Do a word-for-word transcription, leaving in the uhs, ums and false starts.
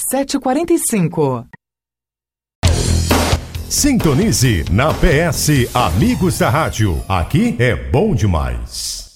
sete quarenta e cinco. Sintonize na P S Amigos da Rádio. Aqui é bom demais.